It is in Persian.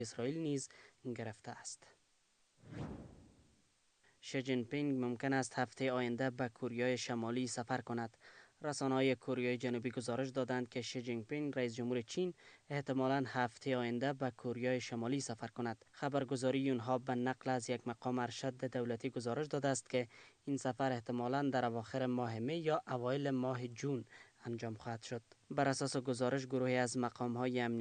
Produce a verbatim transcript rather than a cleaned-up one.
اسرائیل نیز گرفته است. شی جین پینگ ممکن است هفته آینده به کره شمالی سفر کند. رسانه‌های کره جنوبی گزارش دادند که شی جین پینگ رئیس جمهور چین احتمالاً هفته آینده به کره شمالی سفر کند. خبرگزاری آنها به نقل از یک مقام ارشد دولتی گزارش داده است که این سفر احتمالاً در اواخر ماه می یا اوایل ماه جون انجام خواهد شد. بر اساس گزارش، گروهی از مقام‌های امنیتی